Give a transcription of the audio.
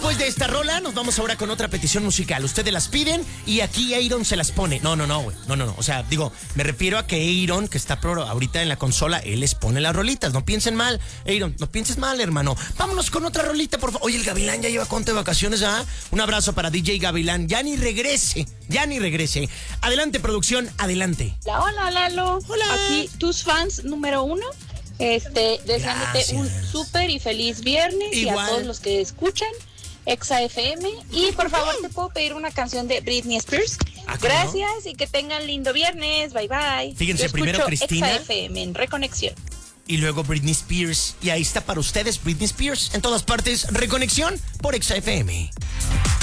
Después de esta rola, nos vamos ahora con otra petición musical. Ustedes las piden y aquí Aaron se las pone. No, güey. No. O sea, digo, me refiero a que Aaron, que está ahorita en la consola, él les pone las rolitas. No piensen mal, Aaron, no pienses mal, hermano. Vámonos con otra rolita, por favor. Oye, el Gavilán ya lleva cuánto de vacaciones, ¿ah? Un abrazo para DJ Gavilán. Ya ni regrese. Adelante, producción, adelante. Hola, Lalo. Hola. Aquí tus fans número 1. Deseándote un súper y feliz viernes. Igual. Y a todos los que escuchan Exa FM. Y por favor, te puedo pedir una canción de Britney Spears. Gracias y que tengan lindo viernes. Bye, bye. Fíjense, Yo primero escucho Cristina. Exa FM en Reconexión. Y luego Britney Spears. Y ahí está para ustedes Britney Spears. En todas partes, Reconexión por Exa FM.